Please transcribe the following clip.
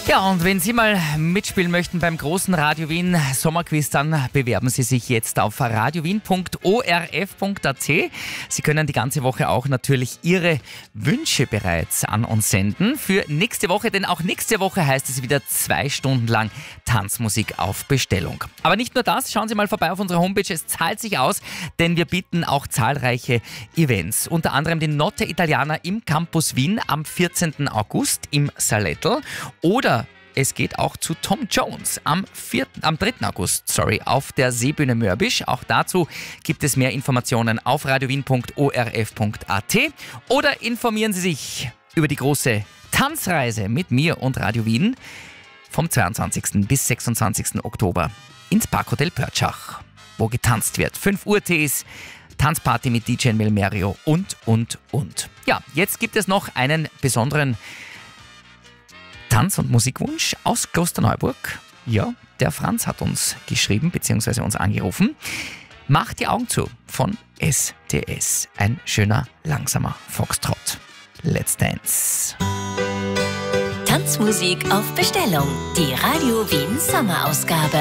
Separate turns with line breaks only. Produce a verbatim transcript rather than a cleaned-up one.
Ja, und wenn Sie mal mitspielen möchten beim großen Radio Wien Sommerquiz, dann bewerben Sie sich jetzt auf radiowien punkt o r f punkt a t. Sie können die ganze Woche auch natürlich Ihre Wünsche bereits an uns senden für nächste Woche, denn auch nächste Woche heißt es wieder zwei Stunden lang Tanzmusik auf Bestellung. Aber nicht nur das, schauen Sie mal vorbei auf unserer Homepage, es zahlt sich aus, denn wir bieten auch zahlreiche Events. Unter anderem den Notte Italiana im Campus Wien am vierzehnten August im Salettl oder es geht auch zu Tom Jones am, vierten, am dritten August sorry, auf der Seebühne Mörbisch. Auch dazu gibt es mehr Informationen auf radiowien punkt o r f punkt a t oder informieren Sie sich über die große Tanzreise mit mir und Radio Wien vom zweiundzwanzigsten bis sechsundzwanzigsten Oktober ins Parkhotel Pörtschach, wo getanzt wird. fünf Uhr Tees, Tanzparty mit D J Melmerio und, und, und. Ja, jetzt gibt es noch einen besonderen Tanz- und Musikwunsch aus Klosterneuburg. Ja, der Franz hat uns geschrieben bzw. uns angerufen. Macht die Augen zu von S T S. Ein schöner, langsamer Foxtrott. Let's dance.
Tanzmusik auf Bestellung. Die Radio Wien Sommerausgabe.